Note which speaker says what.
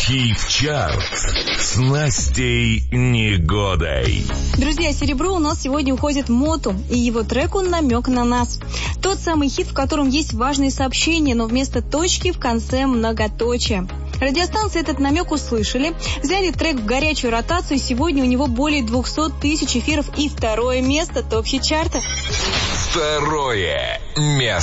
Speaker 1: Хит-чарт с Настей Негодой.
Speaker 2: Друзья, серебро у нас сегодня уходит Моту, и его треку «Намек на нас». Тот самый хит, в котором есть важные сообщения, но вместо точки в конце многоточие. Радиостанции этот намек услышали, взяли трек в горячую ротацию, и сегодня у него более 200 тысяч эфиров и второе место топ-хит-чарта.
Speaker 1: Второе место.